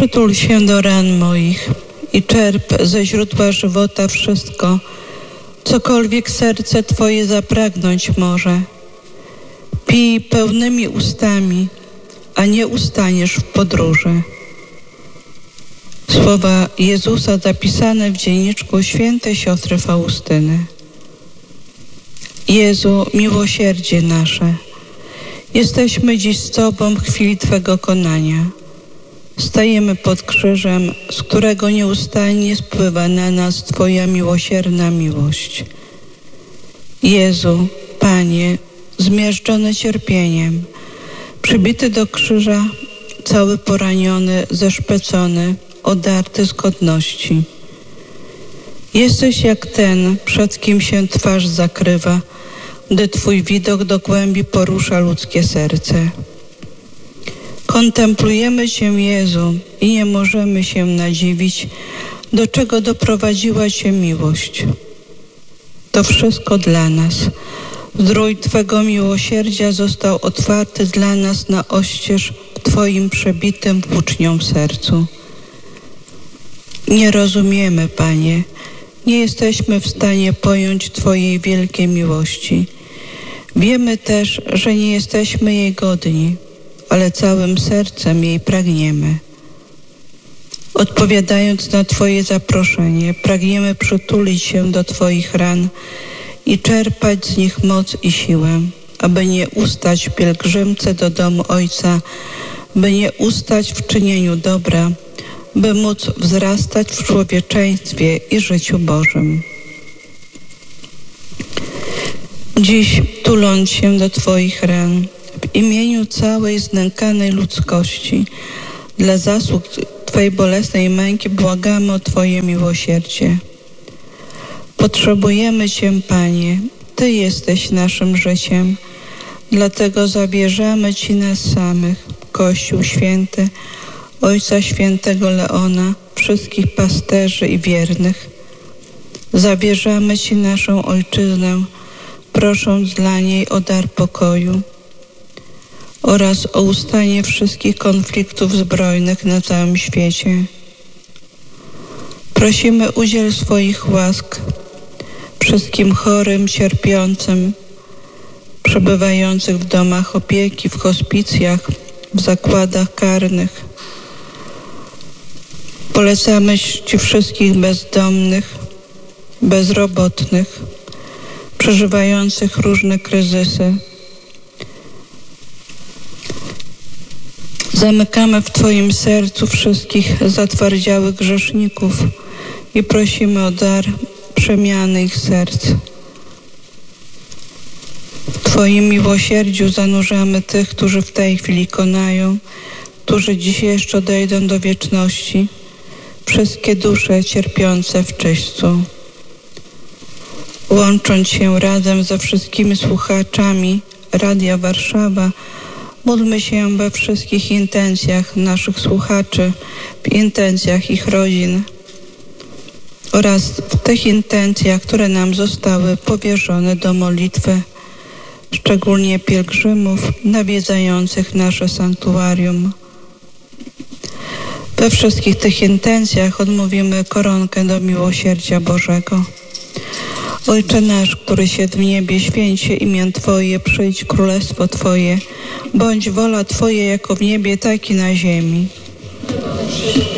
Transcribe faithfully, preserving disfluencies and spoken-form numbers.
Przytul się do ran moich i czerp ze źródła żywota wszystko, cokolwiek serce Twoje zapragnąć może. Pij pełnymi ustami, a nie ustaniesz w podróży. Słowa Jezusa zapisane w dzienniczku świętej siostry Faustyny. Jezu, miłosierdzie nasze, jesteśmy dziś z Tobą w chwili Twego konania. Stajemy pod krzyżem, z którego nieustannie spływa na nas Twoja miłosierna miłość. Jezu, Panie, zmiażdżony cierpieniem, przybity do krzyża, cały poraniony, zeszpecony, odarty z godności. Jesteś jak ten, przed kim się twarz zakrywa, gdy Twój widok do głębi porusza ludzkie serce. Kontemplujemy Cię, Jezu, i nie możemy się nadziwić, do czego doprowadziła Cię miłość. To wszystko dla nas. Zdrój Twego miłosierdzia został otwarty dla nas na oścież w Twoim przebitym włócznią sercu. Nie rozumiemy, Panie, nie jesteśmy w stanie pojąć Twojej wielkiej miłości. Wiemy też, że nie jesteśmy jej godni, ale całym sercem jej pragniemy. Odpowiadając na Twoje zaproszenie, pragniemy przytulić się do Twoich ran i czerpać z nich moc i siłę, aby nie ustać w pielgrzymce do domu Ojca, by nie ustać w czynieniu dobra, by móc wzrastać w człowieczeństwie i życiu Bożym. Dziś, tuląc się do Twoich ran, w imieniu całej znękanej ludzkości, dla zasług Twojej bolesnej męki błagamy o Twoje miłosierdzie. Potrzebujemy Cię, Panie, Ty jesteś naszym życiem, dlatego zawierzamy Ci nas samych, Kościół Święty, Ojca Świętego Leona, wszystkich pasterzy i wiernych. Zawierzamy Ci naszą Ojczyznę, prosząc dla niej o dar pokoju oraz o ustanie wszystkich konfliktów zbrojnych na całym świecie. Prosimy, udziel swoich łask wszystkim chorym, cierpiącym, przebywających w domach opieki, w hospicjach, w zakładach karnych. Polecamy Ci wszystkich bezdomnych, bezrobotnych, przeżywających różne kryzysy. Zamykamy w Twoim sercu wszystkich zatwardziałych grzeszników i prosimy o dar przemiany ich serc. W Twoim miłosierdziu zanurzamy tych, którzy w tej chwili konają, którzy dziś jeszcze odejdą do wieczności, wszystkie dusze cierpiące w czyśćcu. Łącząc się razem ze wszystkimi słuchaczami Radia Warszawa, módlmy się we wszystkich intencjach naszych słuchaczy, w intencjach ich rodzin oraz w tych intencjach, które nam zostały powierzone do modlitwy, szczególnie pielgrzymów nawiedzających nasze sanktuarium. We wszystkich tych intencjach odmówimy koronkę do miłosierdzia Bożego. Ojcze nasz, który się w niebie, święć się imię Twoje, przyjdź królestwo Twoje, bądź wola Twoja jako w niebie, tak i na ziemi.